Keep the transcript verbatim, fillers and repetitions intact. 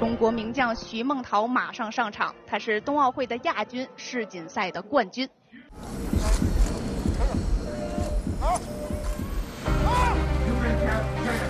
中国名将徐梦桃马上上场，她是冬奥会的亚军，世锦赛的冠军。